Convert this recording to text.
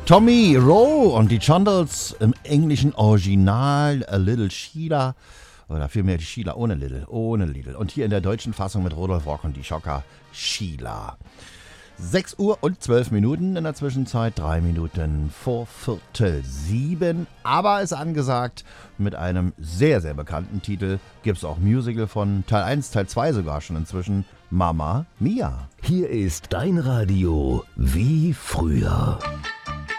Tommy Rowe und die Chondles im englischen Original A Little Sheila. Oder vielmehr die Sheila ohne Little. Und hier in der deutschen Fassung mit Rudolf Rock und die Schocker Sheila. 6 Uhr und 12 Minuten, in der Zwischenzeit 3 Minuten vor 6:45. Aber ist angesagt, mit einem sehr, sehr bekannten Titel gibt es auch Musical von Teil 1, Teil 2 sogar schon inzwischen, Mamma Mia. Hier ist dein Radio wie früher.